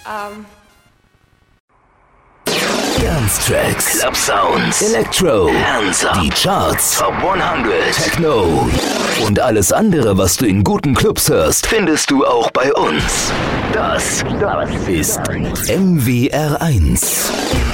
Dance Tracks, Club Sounds, Electro, Hands Up, die Charts, Top 100, Techno und alles andere, was du in guten Clubs hörst, findest du auch bei uns. Das ist MWR1.